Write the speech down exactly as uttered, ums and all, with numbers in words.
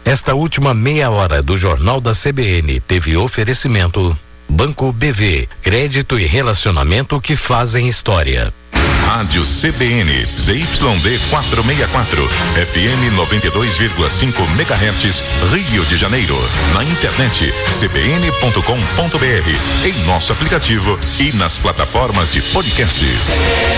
Esta última meia hora do Jornal da C B N teve oferecimento Banco B V, crédito e relacionamento que fazem história. Rádio C B N, Z Y D quatrocentos e sessenta e quatro, F M noventa e dois vírgula cinco megahertz, Rio de Janeiro. Na internet c b n ponto com ponto b r, em nosso aplicativo e nas plataformas de podcasts.